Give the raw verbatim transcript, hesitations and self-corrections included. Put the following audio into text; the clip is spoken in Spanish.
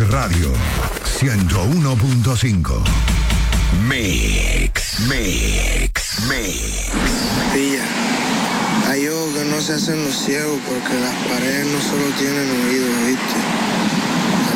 Radio ciento uno punto cinco. Mix, mix, mix. Pilla, hay ojos que no se hacen los ciegos porque las paredes no solo tienen oídos, ¿viste?